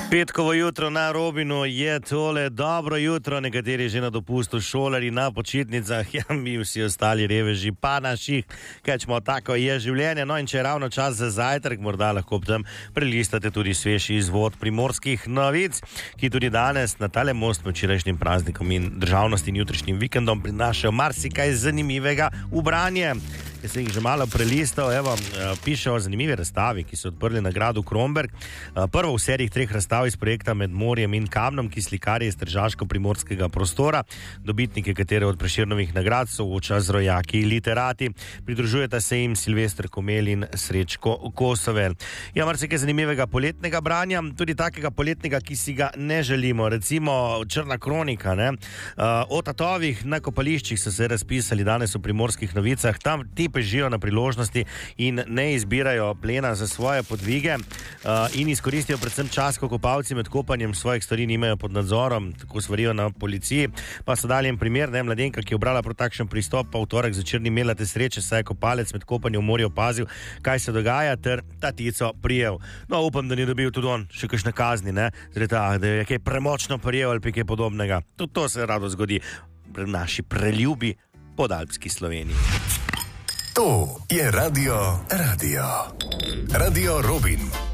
Petkovo jutro na Robinu je tole dobro jutro, nekateri že na dopustu, šolari na počitnicah, ja, mi vsi ostali reveži pa naših, kajčmo, tako je življenje. No in če je ravno čas za zajtrk, morda lahko ob tem prelistate tudi svež izvod Primorskih novic, ki tudi danes na tale most med včerajšnjim praznikom in državnosti in jutrišnjim vikendom prinašajo marsikaj zanimivega v branje. Jaz sem jih že malo prelistal, evo, piše o zanimivi razstavi, ki so odprli na gradu Kromberk. Prvo v seriji 3 razstav iz projekta Med morjem in kamnom, ki slikarje iz tržaško-primorskega prostora, dobitnike katere od Prešernovih nagrad sooča z rojaki literati. Pridružujeta se jim Silvester Komel in Srečko Kosovel. Ja, marsikaj zanimivega poletnega branja, tudi takega poletnega, ki si ga ne želimo. Recimo Črna kronika, ne? O tatovih na kopališčih so se razpisali danes v Primorskih novicah. Tam ti pežijo na priložnosti in ne izbirajo plena za svoje podvige in izkoristijo predvsem čas, ko kopalci med kopanjem svojih stvari nimajo pod nadzorom, tako svarijo na policiji. Pa so dali en primer, ne, mladenka, ki je obrala prav takšen pristop, pa v torek zvečer ni imela te sreče, saj je kopalec med kopanjem v morju opazil, kaj se dogaja, ter tatico prijel. No, upam, da ni dobil tudi on še kakšne kazni, ne, da je kaj premočno prijel ali kaj podobnega. Tudi to se rado zgodi v naši preljubi podalpski Sloveniji. To je Radio Robin.